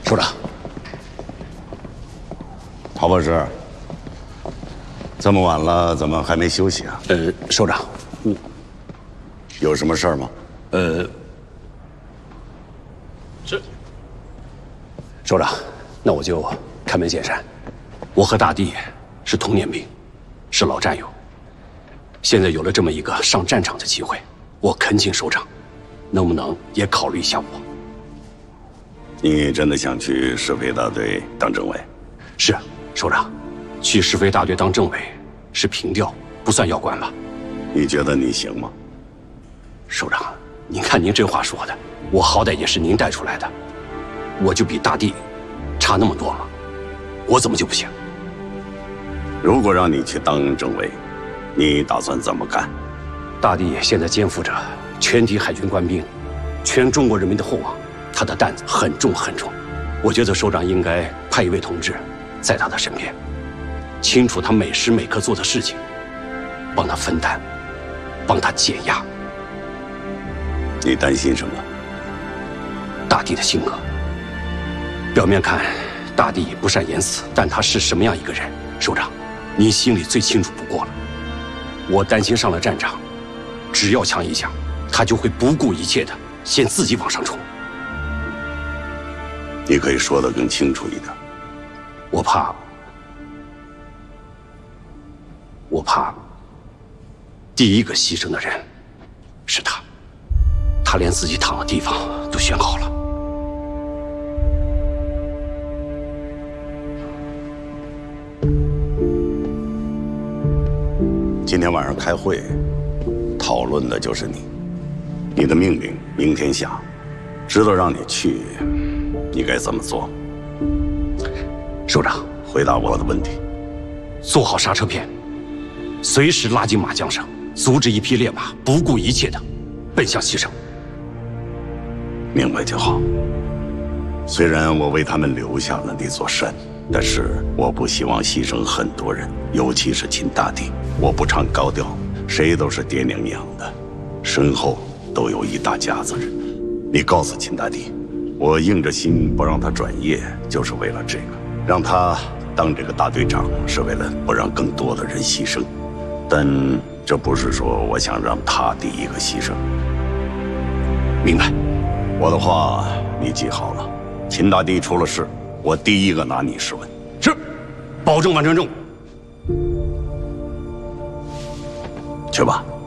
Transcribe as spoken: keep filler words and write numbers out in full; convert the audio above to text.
首长， 陶博士，这么晚了，怎么还没休息啊？ 呃，首长，嗯， 有什么事儿吗？ 呃，是。首长，那我就开门见山，我和大帝是同年兵，是老战友。现在有了这么一个上战场的机会，我恳请首长，能不能也考虑一下我？ 你真的想去师飞大队当政委？ 是，首长，去师飞大队当政委是平调，不算要官吧？ 你觉得你行吗？ 首长，您看您这话说的，我好歹也是您带出来的，我就比大帝差那么多吗？我怎么就不行？ 如果让你去当政委，你打算怎么干？ 大帝现在肩负着全体海军官兵、全中国人民的厚望，他的担子很重很重。我觉得首长应该派一位同志在他的身边，清楚他每时每刻做的事情，帮他分担，帮他减压。 你担心什么？ 大帝的性格。表面看，大帝不善言辞，但他是什么样一个人，首长，您心里最清楚不过了。我担心上了战场，只要枪一响，他就会不顾一切的先自己往上冲。 你可以说得更清楚一点。 我怕，我怕，第一个牺牲的人是他，他连自己躺的地方都选好了。 今天晚上开会，讨论的就是你。你的命令明天下，知道让你去，你该怎么做？ 首长， 回答我的问题。 做好刹车片，随时拉进马缰绳，阻止一匹烈马不顾一切的奔向牺牲。 明白就好。虽然我为他们留下了那座山，但是我不希望牺牲很多人，尤其是秦大帝。我不唱高调，谁都是爹娘养的，身后都有一大家子人。你告诉秦大帝，我硬着心不让他转业，就是为了这个，让他当这个大队长，是为了不让更多的人牺牲。但这不是说我想让他第一个牺牲。 明白。 我的话你记好了，秦大帝出了事，我第一个拿你试问。 是，保证完成任务。 去吧。